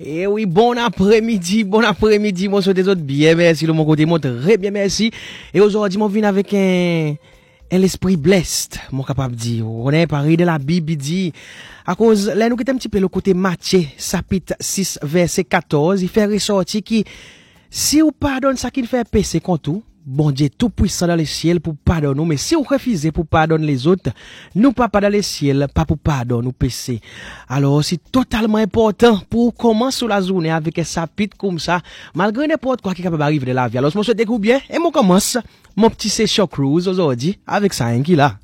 Eh oui, bon après-midi, mon souhaite autres bien, merci, mon côté, mon très bien, merci. Et aujourd'hui, mon vient avec un l'esprit blessed, mon capable de dire. On est parlé de la Bible, dit, à cause, là, nous qui un petit peu le côté Matthieu, chapitre 6, verset 14, il fait ressortir qui, si vous pardonnez ça qui fait péché contre vous, bon Dieu tout puissant dans le ciel pour pardonner nous, mais si vous refusez pour pardonner les autres, nous pas dans le ciel, pas pour pardonner nous péché. Alors c'est totalement important pour commencer la journée avec un chapitre comme ça, malgré n'importe quoi qui est capable d'arriver de la vie. Alors je me souhaite bien et moi commence mon petit session cruise aujourd'hui avec ça qui là.